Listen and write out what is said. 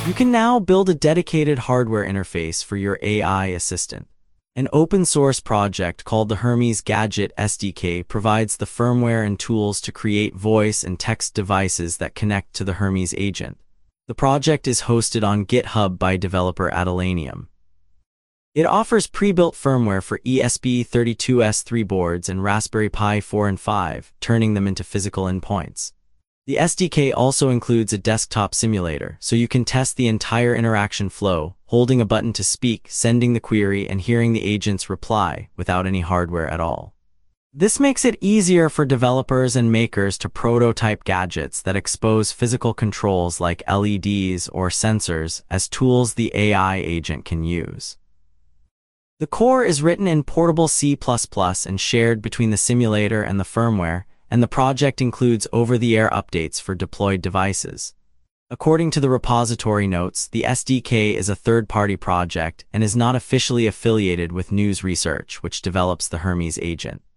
You can now build a dedicated hardware interface for your AI assistant. An open-source project called the Hermes Gadget SDK provides the firmware and tools to create voice and text devices that connect to the Hermes agent. The project is hosted on GitHub by developer Adelanium. It offers pre-built firmware for ESP32S3 boards and Raspberry Pi 4 and 5, turning them into physical endpoints. The SDK also includes a desktop simulator, so you can test the entire interaction flow, holding a button to speak, sending the query, and hearing the agent's reply without any hardware at all. This makes it easier for developers and makers to prototype gadgets that expose physical controls like LEDs or sensors as tools the AI agent can use. The core is written in portable C++ and shared between the simulator and the firmware, and the project includes over-the-air updates for deployed devices. According to the repository notes, the SDK is a third-party project and is not officially affiliated with News Research, which develops the Hermes agent.